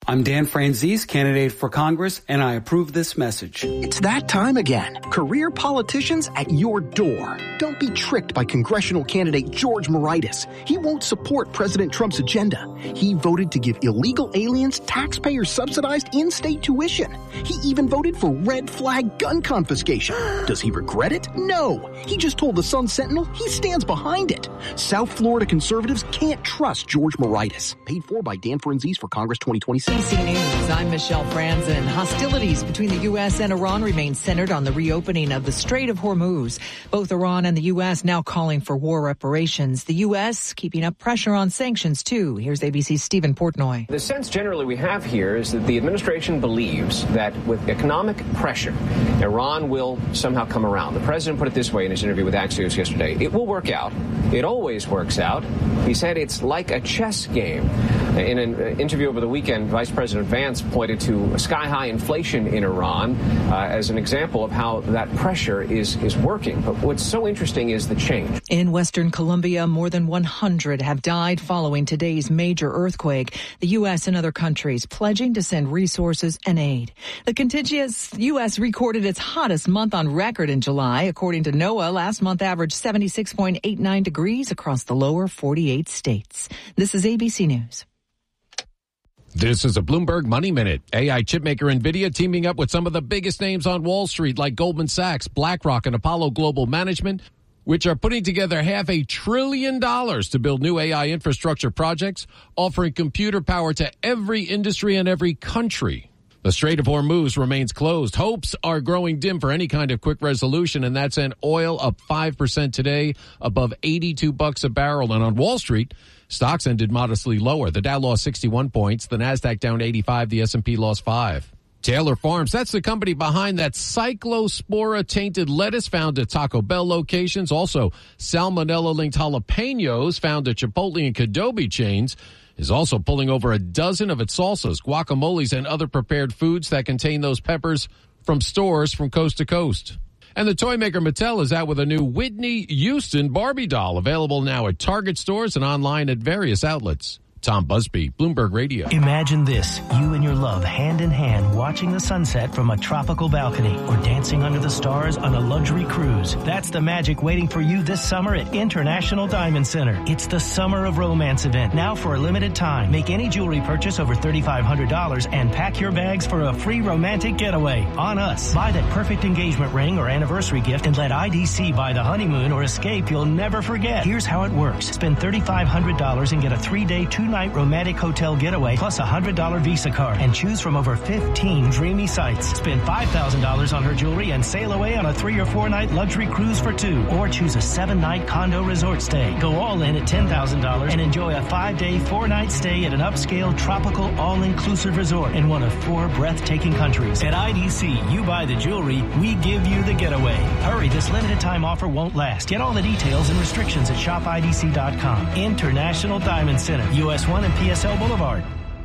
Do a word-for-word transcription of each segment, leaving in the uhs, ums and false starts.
I'm Dan Franzese, candidate for Congress, and I approve this message. It's that time again. Career politicians at your door. Don't be tricked by congressional candidate George Moraitis. He won't support President Trump's agenda. He voted to give illegal aliens taxpayer-subsidized in-state tuition. He even voted for red flag gun confiscation. Does he regret it? No. He just told the Sun Sentinel he stands behind it. South Florida conservatives can't trust George Moraitis. Paid for by Dan Franzese for Congress twenty twenty-six. A B C News, I'm Michelle Franzen. Hostilities between the U S and Iran remain centered on the reopening of the Strait of Hormuz. Both Iran and the U S now calling for war reparations. The U S keeping up pressure on sanctions, too. Here's A B C's Stephen Portnoy. The sense generally we have here is that the administration believes that with economic pressure, Iran will somehow come around. The president put it this way in his interview with Axios yesterday. It will work out. It always works out. He said it's like a chess game. In an interview over the weekend, Vice President Vance pointed to sky-high inflation in Iran uh, as an example of how that pressure is, is working. But what's so interesting is the change. In Western Colombia, more than one hundred have died following today's major earthquake. The U S and other countries pledging to send resources and aid. The contiguous U S recorded its hottest month on record in July. According to NOAA, last month averaged seventy-six point eight nine degrees across the lower forty-eight states. This is A B C News. This is a Bloomberg Money Minute. A I chipmaker NVIDIA teaming up with some of the biggest names on Wall Street like Goldman Sachs, BlackRock, and Apollo Global Management, which are putting together half a trillion dollars to build new A I infrastructure projects, offering computer power to every industry and every country. The Strait of Hormuz remains closed. Hopes are growing dim for any kind of quick resolution, and that sent oil up five percent today, above eighty-two bucks a barrel. And on Wall Street, stocks ended modestly lower. The Dow lost sixty-one points, the Nasdaq down eighty-five, the S and P lost five. Taylor Farms, that's the company behind that cyclospora-tainted lettuce found at Taco Bell locations. Also, salmonella-linked jalapenos found at Chipotle and Adobe chains, is also pulling over a dozen of its salsas, guacamoles, and other prepared foods that contain those peppers from stores from coast to coast. And the toy maker Mattel is out with a new Whitney Houston Barbie doll, available now at Target stores and online at various outlets. Tom Busby, Bloomberg Radio. Imagine this, you and your love hand in hand watching the sunset from a tropical balcony or dancing under the stars on a luxury cruise. That's the magic waiting for you this summer at International Diamond Center. It's the Summer of Romance event, now for a limited time. Make any jewelry purchase over three thousand five hundred dollars and pack your bags for a free romantic getaway on us. Buy that perfect engagement ring or anniversary gift and let I D C buy the honeymoon or escape you'll never forget. Here's how it works. Spend three thousand five hundred dollars and get a three-day, two night romantic hotel getaway plus a one hundred dollars Visa card and choose from over fifteen dreamy sites. Spend five thousand dollars on her jewelry and sail away on a three or four night luxury cruise for two, or choose a seven night condo resort stay. Go all in at ten thousand dollars and enjoy a five day, four night stay at an upscale tropical all-inclusive resort in one of four breathtaking countries. At I D C, you buy the jewelry, we give you the getaway. Hurry, this limited time offer won't last. Get all the details and restrictions at shop I D C dot com. International Diamond Center, U S one and P S L Boulevard.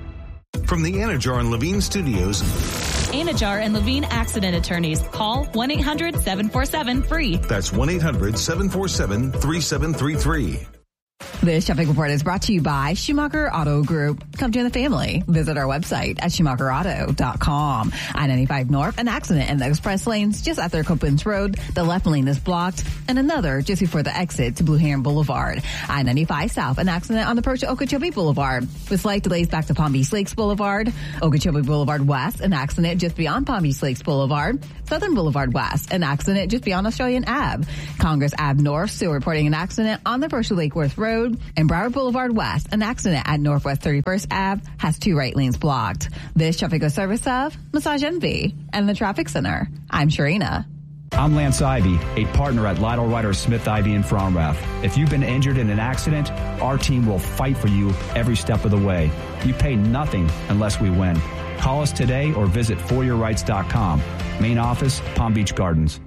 From the Anajar and Levine Studios. Anajar and Levine Accident Attorneys. Call one eight hundred seven four seven free. That's one eight hundred seven four seven three seven three three. This traffic report is brought to you by Schumacher Auto Group. Come join the family. Visit our website at schumacher auto dot com. I ninety-five North, an accident in the express lanes just after Copens Road. The left lane is blocked, and another just before the exit to Blue Heron Boulevard. I ninety-five South, an accident on the approach to Okeechobee Boulevard with slight delays back to Palm Beach Lakes Boulevard. Okeechobee Boulevard West, an accident just beyond Palm Beach Lakes Boulevard. Southern Boulevard West, an accident just beyond Australian Ave. Congress Ave North, still reporting an accident on the approach to Lake Worth Road. And Broward Boulevard West, an accident at Northwest thirty-first Ave has two right lanes blocked. This traffic goes service of Massage Envy and the Traffic Center. I'm Sharina. I'm Lance Ivy, a partner at Lytle Ryder Smith Ivy in Fromrath. If you've been injured in an accident, our team will fight for you every step of the way. You pay nothing unless we win. Call us today or visit for your rights dot com. Main office, Palm Beach Gardens.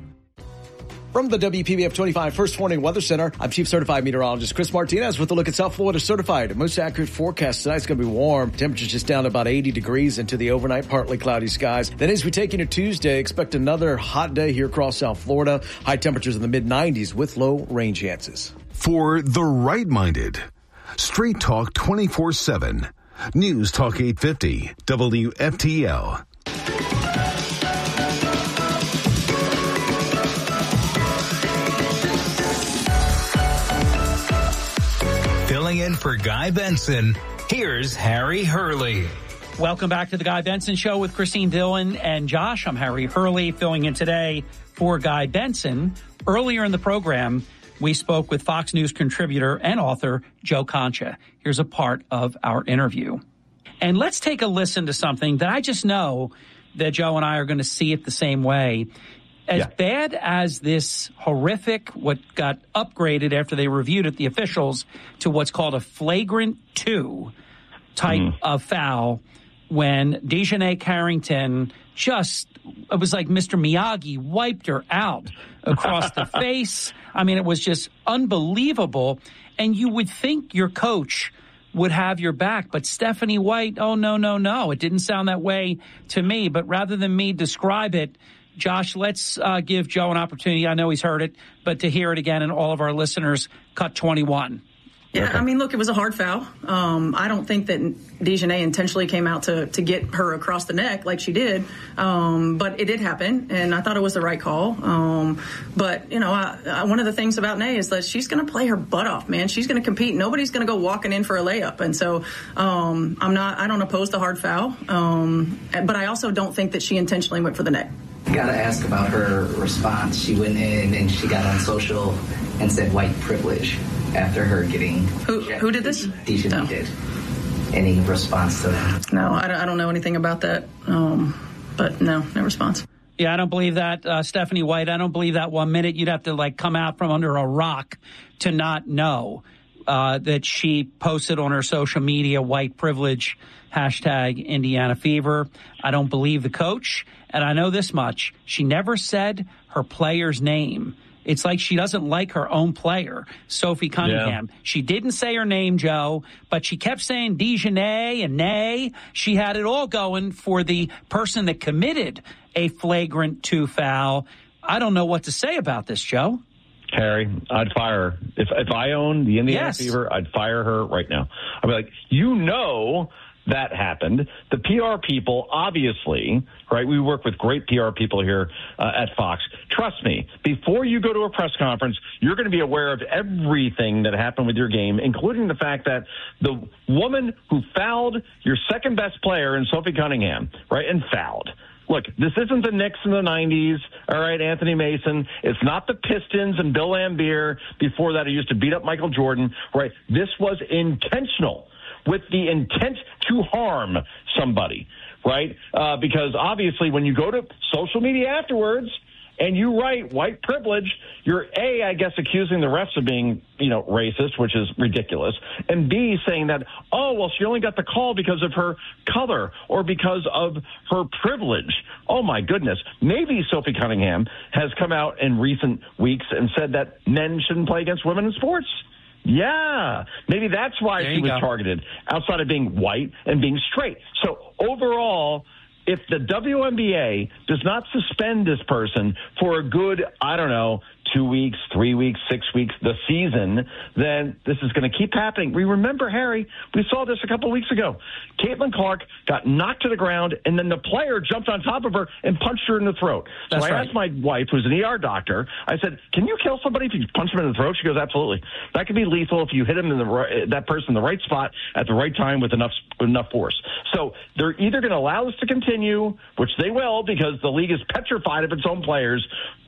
From the W P B F twenty-five First Warning Weather Center, I'm Chief Certified Meteorologist Chris Martinez with a look at South Florida Certified. Most accurate forecast tonight's going to be warm. Temperatures just down to about eighty degrees into the overnight partly cloudy skies. Then as we take into Tuesday, expect another hot day here across South Florida. High temperatures in the mid nineties with low rain chances. For the right-minded, Straight Talk twenty-four seven. News Talk eight fifty, W F T L. Filling in for Guy Benson, here's Harry Hurley. Welcome back to the Guy Benson Show with Christine Dillon and Josh. I'm Harry Hurley, filling in today for Guy Benson. Earlier in the program, we spoke with Fox News contributor and author Joe Concha. Here's a part of our interview. And let's take a listen to something that I just know that Joe and I are going to see it the same way. As yeah. bad as this horrific, what got upgraded after they reviewed it, the officials, to what's called a flagrant two type mm. of foul, when Dejanay Carrington just, it was like Mister Miyagi wiped her out across the face. I mean, it was just unbelievable. And you would think your coach would have your back. But Stephanie White, oh, no, no, no. It didn't sound that way to me. But rather than me describe it, Josh, let's uh, give Joe an opportunity. I know he's heard it, but to hear it again, and all of our listeners, cut twenty-one. Yeah, okay. I mean, look, it was a hard foul. Um, I don't think that Dejanay intentionally came out to, to get her across the neck like she did, um, but it did happen, and I thought it was the right call. Um, but, you know, I, I, one of the things about Nay is that she's going to play her butt off, man. She's going to compete. Nobody's going to go walking in for a layup, and so um, I'm not. I don't oppose the hard foul, um, but I also don't think that she intentionally went for the neck. Gotta ask about her response. She went in and she got on social and said white privilege after her getting who who did this? Dejanay no. did. Any response to that? No, I don't, I don't know anything about that. Um, but no, no response. Yeah, I don't believe that, uh, Stephanie White. I don't believe that one minute. You'd have to like come out from under a rock to not know uh, that she posted on her social media white privilege hashtag Indiana Fever. I don't believe the coach. And I know this much. She never said her player's name. It's like she doesn't like her own player, Sophie Cunningham. Yeah. She didn't say her name, Joe, but she kept saying Dejanay and Nay. She had it all going for the person that committed a flagrant two foul. I don't know what to say about this, Joe. Harry, I'd fire her. If, if I owned the Indiana yes. Fever, I'd fire her right now. I'd be like, you know that happened. The P R people, obviously, right? We work with great P R people here uh, at Fox. Trust me, before you go to a press conference, you're going to be aware of everything that happened with your game, including the fact that the woman who fouled your second best player in Sophie Cunningham, right, and fouled. Look, this isn't the Knicks in the nineties, all right, Anthony Mason. It's not the Pistons and Bill Laimbeer before that who used to beat up Michael Jordan, right? This was intentional, with the intent to harm somebody, right? Uh, because obviously when you go to social media afterwards and you write white privilege, you're A, I guess, accusing the refs of being, you know, racist, which is ridiculous, and B, saying that, oh, well, she only got the call because of her color or because of her privilege. Oh, my goodness. Maybe Sophie Cunningham has come out in recent weeks and said that men shouldn't play against women in sports. Yeah, maybe that's why she was go. targeted, outside of being white and being straight. So overall, if the W N B A does not suspend this person for a good, I don't know, two weeks, three weeks, six weeks, the season, then this is going to keep happening. We remember, Harry, we saw this a couple weeks ago. Caitlin Clark got knocked to the ground, and then the player jumped on top of her and punched her in the throat. That's so I right. asked my wife, who's an E R doctor, I said, can you kill somebody if you punch them in the throat? She goes, absolutely. That could be lethal if you hit him in the right, that person in the right spot at the right time with enough enough force. So they're either going to allow this to continue, which they will because the league is petrified of its own players,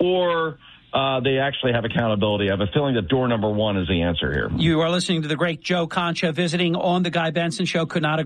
or Uh, they actually have accountability. I have a feeling that door number one is the answer here. You are listening to the great Joe Concha visiting on the Guy Benson Show. Could not agree.